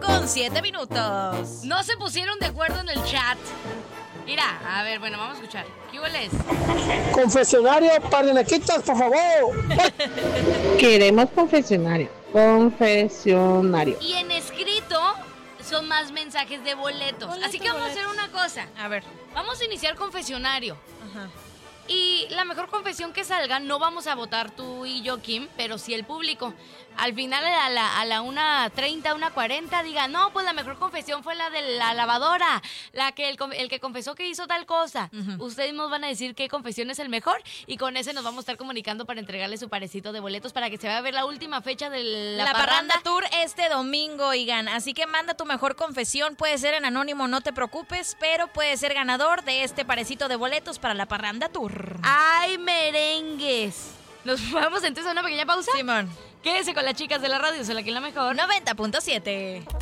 8:07. No se pusieron de acuerdo en el chat. Mira, a ver, bueno, vamos a escuchar. ¿Qué hueles? Confesionario, parenequitas, por favor. Queremos confesionario. Confesionario. Y en escrito son más mensajes de boletos. Así que vamos a hacer una cosa. A ver. Vamos a iniciar confesionario. Ajá. Y la mejor confesión que salga, no vamos a votar tú y yo, Kim, pero sí el público. Al final, a la 1:30, 1:40, diga, no, pues la mejor confesión fue la de la lavadora, la que el que confesó que hizo tal cosa. Ustedes nos van a decir qué confesión es el mejor y con ese nos vamos a estar comunicando para entregarle su parecito de boletos para que se vaya a ver la última fecha de la Parranda Tour este domingo, oigan. Así que manda tu mejor confesión. Puede ser en anónimo, no te preocupes, pero puede ser ganador de este parecito de boletos para la Parranda Tour. ¡Ay, merengues! ¿Nos vamos entonces a una pequeña pausa? Simón. Quédese con las chicas de la radio, soy aquí la mejor. 90.7.